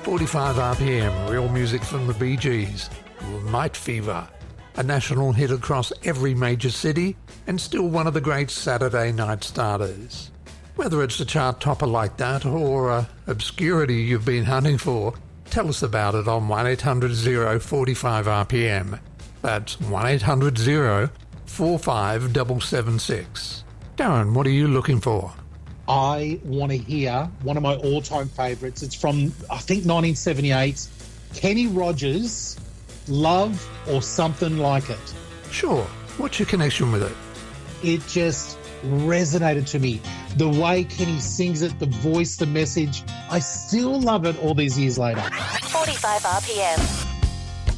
45 RPM, real music from the Bee Gees. Night Fever, a national hit across every major city and still one of the great Saturday night starters. Whether it's a chart topper like that or obscurity you've been hunting for, tell us about it on 1-800-045-RPM. That's 1-800-045-776. Darren, what are you looking for? I want to hear one of my all-time favourites. It's from, I think, 1978. Kenny Rogers, Love or Something Like It. Sure. What's your connection with it? It just resonated to me. The way Kenny sings it, the voice, the message. I still love it all these years later. 45 RPM.